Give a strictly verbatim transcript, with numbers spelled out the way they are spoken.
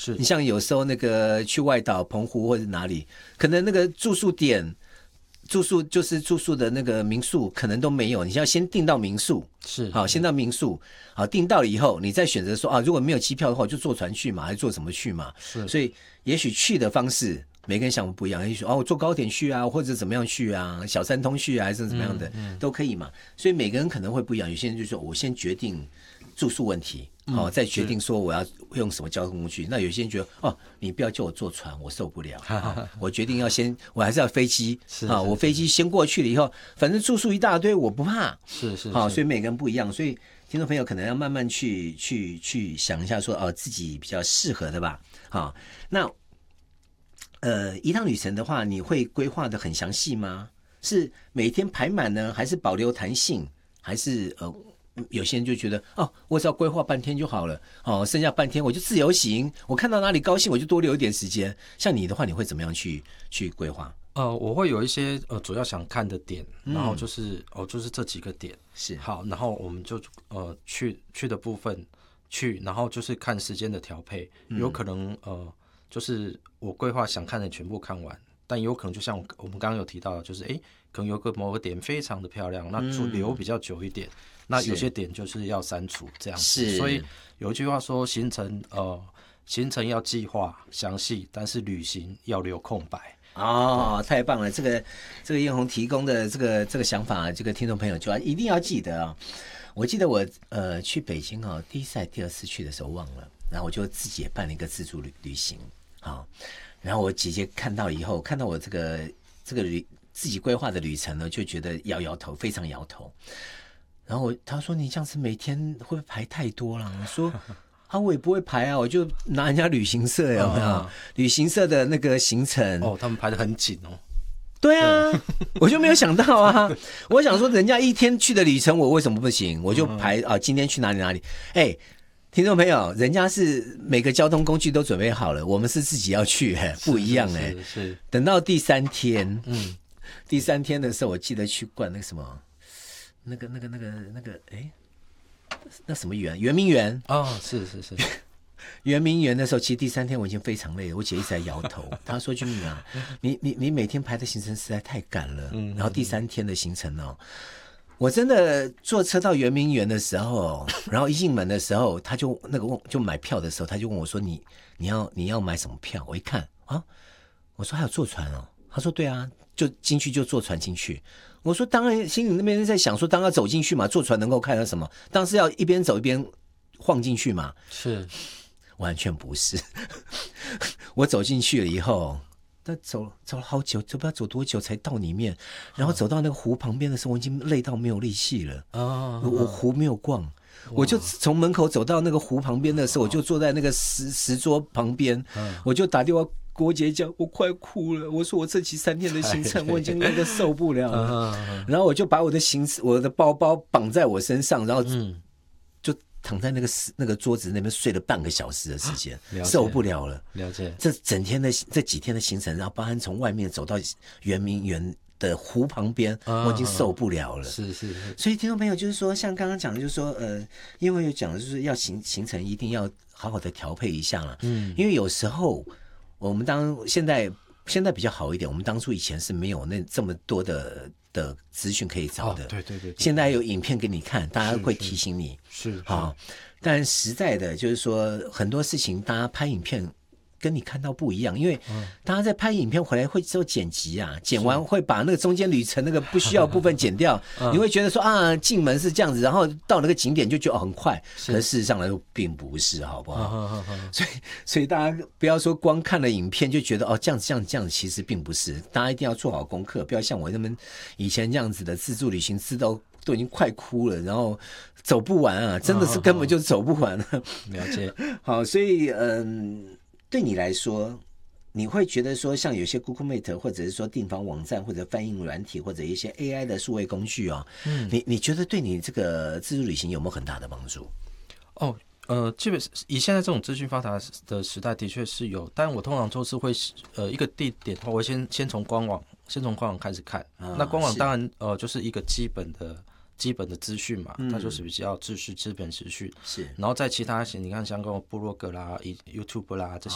是你像有时候那个去外岛、澎湖或者哪里，可能那个住宿点。住宿就是住宿的那个民宿可能都没有，你要先订到民宿， 是好，先到民宿，好，订到了以后，你再选择说啊，如果没有机票的话，就坐船去嘛，还是坐什么去嘛？ 是， 所以也许去的方式每个人想法不一样，也许哦，我坐高铁去啊，或者怎么样去啊，小三通去啊，还是怎么样的、嗯嗯、都可以嘛。所以每个人可能会不一样，有些人就说我先决定住宿问题。好、哦，再决定说我要用什么交通工具。那有些人觉得哦，你不要叫我坐船，我受不了。哦、我决定要先，我还是要飞机啊、哦！我飞机先过去了以后，反正住宿一大堆，我不怕。 是是， 好、哦，所以每个人不一样，所以听众朋友可能要慢慢去去去想一下说，哦，自己比较适合的吧。好、哦，那呃，一趟旅程的话，你会规划的很详细吗？是每天排满呢，还是保留弹性，还是呃？有些人就觉得哦，我只要规划半天就好了，哦，剩下半天我就自由行，我看到哪里高兴我就多留一点时间。像你的话，你会怎么样去去规划？ 呃，我会有一些呃主要想看的点，然后就是、嗯、哦，就是这几个点是好，然后我们就呃去去的部分去，然后就是看时间的调配，有可能呃就是我规划想看的全部看完，但有可能就像我们刚刚有提到的，就是哎，可能有个某个点非常的漂亮，那就留比较久一点。嗯，那有些点就是要删除这样子，所以有一句话说，行程呃行程要计划详细，但是旅行要留空白。 哦，太棒了！这个这个燕红提供的这个这个想法，这个听众朋友就要一定要记得啊、哦。我记得我呃去北京啊、哦，第一次还第二次去的时候忘了，然后我就自己也办了一个自助旅旅行啊、哦。然后我姐姐看到以后，看到我这个这个旅自己规划的旅程呢，就觉得摇摇头，非常摇头。然后我他说你这样子每天会不会排太多了？我说啊，我也不会排啊，我就拿人家旅行社有没有？哦、旅行社的那个行程哦，他们排得很紧哦。 对啊，我就没有想到啊，我想说人家一天去的旅程，我为什么不行？我就排啊，今天去哪里哪里？哎，听众朋友，人家是每个交通工具都准备好了，我们是自己要去，不一样哎。 是, 是, 是等到第三天，嗯，第三天的时候，我记得去逛那个什么。那个、那个、那个、那个，哎，那什么园？圆明园哦，是是是， 圆明园的时候，其实第三天我已经非常累了，我姐一直在摇头。她说：“君明啊，你你你每天排的行程实在太赶了。嗯”然后第三天的行程哦，我真的坐车到圆明园的时候，然后一进门的时候，他就那个就买票的时候，他就问我说：“你你要你要买什么票？”我一看啊，我说还有坐船哦。他说：“对啊，就进去就坐船进去。”我说当然，心里那边在想说，当然要走进去嘛，坐船能够看到什么？当然是要一边走一边晃进去嘛。 是， 完全不是。我走进去了以后，但走走了好久，就不知道走多久才到里面。然后走到那个湖旁边的时候，我已经累到没有力气了。哦，我湖没有逛。我就从门口走到那个湖旁边的时候，我就坐在那个石石桌旁边，我就打电话郭姐讲，我快哭了。我说我这期三天的行程，我已经累得受不了了。然后我就把我的行我的包包绑在我身上，然后就躺在那个那个桌子那边睡了半个小时的时间，受不了了。 了解。 这整天的这几天的行程，然后包含从外面走到圆明园的湖旁边，我已经受不了了。 是是是。 所以听众朋友就是说，像刚刚讲的，就是说，呃，因为有讲的就是要行行程一定要好好的调配一下啦。嗯，因为有时候。我们当现在现在比较好一点，我们当初以前是没有那这么多的的资讯可以找的。 哦、对, 对, 对对。 现在有影片给你看，大家会提醒你。 是。是好、哦，但实在的，就是说很多事情，大家拍影片跟你看到不一样，因为大家在拍影片回来会做剪辑啊，剪完会把那个中间旅程那个不需要的部分剪掉，你会觉得说啊，进门是这样子，然后到那个景点就觉得、哦、很快，可是事实上来说并不是，好不好？所以所以大家不要说光看了影片就觉得哦这样子这样子这样子，其实并不是，大家一定要做好功课，不要像我那么以前这样子的自助旅行，知道都已经快哭了，然后走不完啊，真的是根本就走不完了。 了解。 好，所以嗯。对你来说，你会觉得说，像有些 Google Map 或者是说订房网站或者翻译软体或者一些 A I 的数位工具哦，嗯，你你觉得对你这个自助旅行有没有很大的帮助？ 哦，呃，基本以现在这种资讯发达的时代，的确是有，但我通常都是会呃一个地点的话，我会先先从官网先从官网开始看，啊、那官网当然呃就是一个基本的。基本的资讯嘛，它就是比较知识、基本资讯。 是， 然后在其他些，你看像跟部落格啦、YouTube 啦这些